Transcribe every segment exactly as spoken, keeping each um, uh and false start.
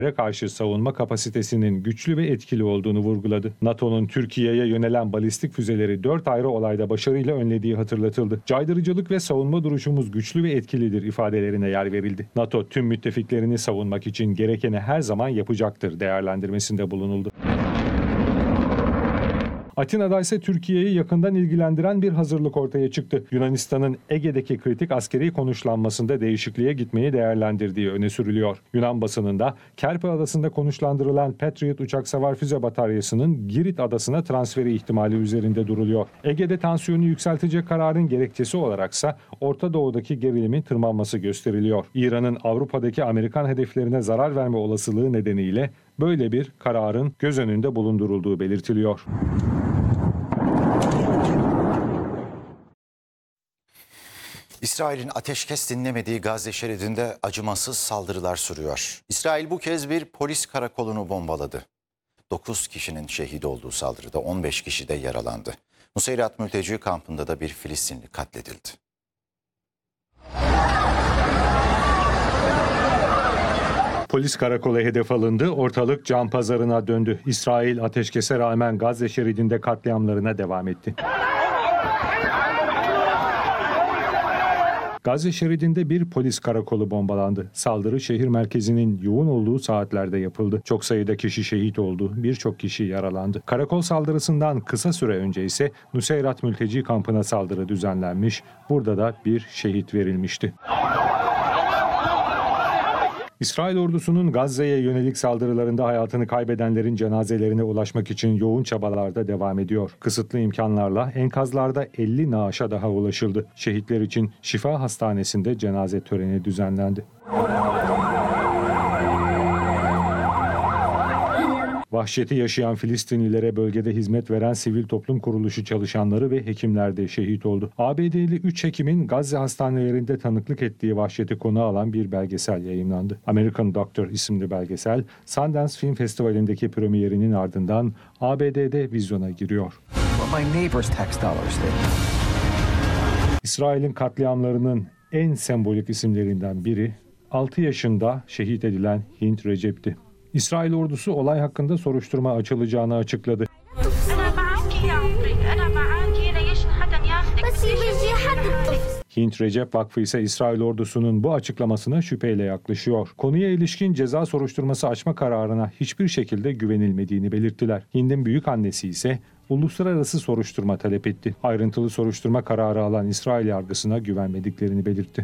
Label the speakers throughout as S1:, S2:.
S1: karşı savunma kapasitesinin güçlü ve etkili olduğunu vurguladı. NATO'nun Türkiye'ye yönelen balistik füzeleri dört ayrı olayda başarıyla önlediği hatırlatıldı. Caydırıcılık ve savunma duruşumuz güçlü ve etkilidir ifadelerine yer verildi. NATO tüm müttefiklerini savunmak için gerekeni her zaman yapacaktır değerlendirmesinde bulunuldu. Atina'da ise Türkiye'yi yakından ilgilendiren bir hazırlık ortaya çıktı. Yunanistan'ın Ege'deki kritik askeri konuşlanmasında değişikliğe gitmeyi değerlendirdiği öne sürülüyor. Yunan basınında Kerpe Adası'nda konuşlandırılan Patriot uçak savar füze bataryasının Girit Adası'na transferi ihtimali üzerinde duruluyor. Ege'de tansiyonu yükseltecek kararın gerekçesi olaraksa Orta Doğu'daki gerilimin tırmanması gösteriliyor. İran'ın Avrupa'daki Amerikan hedeflerine zarar verme olasılığı nedeniyle böyle bir kararın göz önünde bulundurulduğu belirtiliyor.
S2: İsrail'in ateşkes dinlemediği Gazze şeridinde acımasız saldırılar sürüyor. İsrail bu kez bir polis karakolunu bombaladı. dokuz kişinin şehit olduğu saldırıda on beş kişi de yaralandı. Nuseyrat mülteci kampında da bir Filistinli katledildi.
S1: Polis karakolu hedef alındı, ortalık can pazarına döndü. İsrail ateşkese rağmen Gazze şeridinde katliamlarına devam etti. Gazze şeridinde bir polis karakolu bombalandı. Saldırı şehir merkezinin yoğun olduğu saatlerde yapıldı. Çok sayıda kişi şehit oldu, birçok kişi yaralandı. Karakol saldırısından kısa süre önce ise Nuseyrat mülteci kampına saldırı düzenlenmiş. Burada da bir şehit verilmişti. İsrail ordusunun Gazze'ye yönelik saldırılarında hayatını kaybedenlerin cenazelerine ulaşmak için yoğun çabalarda devam ediyor. Kısıtlı imkanlarla enkazlarda elli naaşa daha ulaşıldı. Şehitler için Şifa Hastanesi'nde cenaze töreni düzenlendi. Vahşeti yaşayan Filistinlilere bölgede hizmet veren sivil toplum kuruluşu çalışanları ve hekimler de şehit oldu. A B D'li üç hekimin Gazze hastanelerinde tanıklık ettiği vahşeti konu alan bir belgesel yayımlandı. American Doctor isimli belgesel, Sundance Film Festivali'ndeki premierinin ardından A B D'de vizyona giriyor. İsrail'in katliamlarının en sembolik isimlerinden biri, altı yaşında şehit edilen Hint Recep'ti. İsrail ordusu olay hakkında soruşturma açılacağını açıkladı. Hint Recep Vakfı ise İsrail ordusunun bu açıklamasına şüpheyle yaklaşıyor. Konuya ilişkin ceza soruşturması açma kararına hiçbir şekilde güvenilmediğini belirttiler. Hind'in büyükannesi ise uluslararası soruşturma talep etti. Ayrıntılı soruşturma kararı alan İsrail yargısına güvenmediklerini belirtti.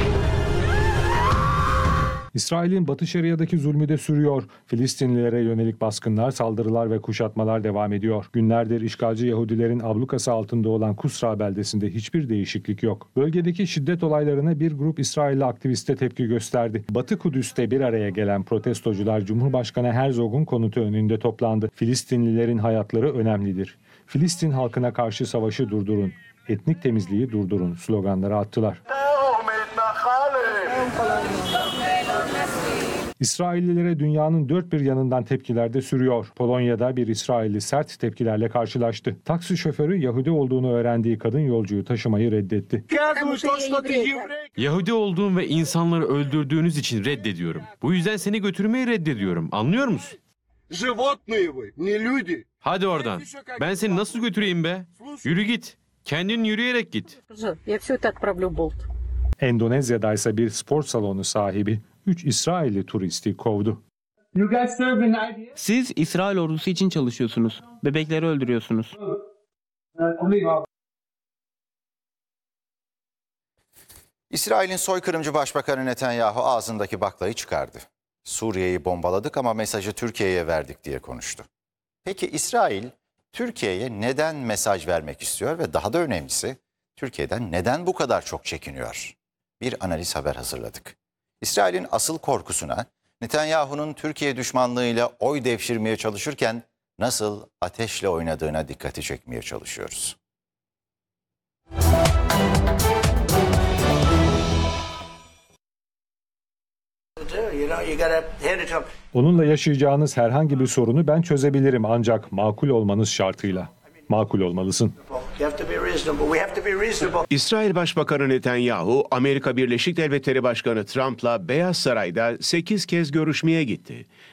S1: İsrail'in Batı Şeria'daki zulmü de sürüyor. Filistinlilere yönelik baskınlar, saldırılar ve kuşatmalar devam ediyor. Günlerdir işgalci Yahudilerin ablukası altında olan Kusra beldesinde hiçbir değişiklik yok. Bölgedeki şiddet olaylarına bir grup İsrailli aktiviste tepki gösterdi. Batı Kudüs'te bir araya gelen protestocular Cumhurbaşkanı Herzog'un konutu önünde toplandı. Filistinlilerin hayatları önemlidir. Filistin halkına karşı savaşı durdurun. Etnik temizliği durdurun sloganları attılar. İsraillilere dünyanın dört bir yanından tepkiler de sürüyor. Polonya'da bir İsrailli sert tepkilerle karşılaştı. Taksi şoförü Yahudi olduğunu öğrendiği kadın yolcuyu taşımayı reddetti.
S3: Yahudi olduğum ve insanları öldürdüğünüz için reddediyorum. Bu yüzden seni götürmeyi reddediyorum. Anlıyor musun? Hadi oradan. Ben seni nasıl götüreyim be? Yürü git. Kendin yürüyerek git.
S1: Endonezya'da ise bir spor salonu sahibi üç İsrailli turisti kovdu.
S4: Siz İsrail ordusu için çalışıyorsunuz. Bebekleri öldürüyorsunuz.
S2: İsrail'in soykırımcı başbakanı Netanyahu ağzındaki baklayı çıkardı. Suriye'yi bombaladık ama mesajı Türkiye'ye verdik diye konuştu. Peki İsrail Türkiye'ye neden mesaj vermek istiyor ve daha da önemlisi Türkiye'den neden bu kadar çok çekiniyor? Bir analiz haber hazırladık. İsrail'in asıl korkusuna Netanyahu'nun Türkiye düşmanlığıyla oy devşirmeye çalışırken nasıl ateşle oynadığına dikkati çekmeye çalışıyoruz.
S1: Onunla yaşayacağınız herhangi bir sorunu ben çözebilirim ancak makul olmanız şartıyla. Makul olmalısın.
S5: İsrail Başbakanı Netanyahu, Amerika Birleşik Devletleri Başkanı Trump'la Beyaz Saray'da sekiz kez görüşmeye gitti.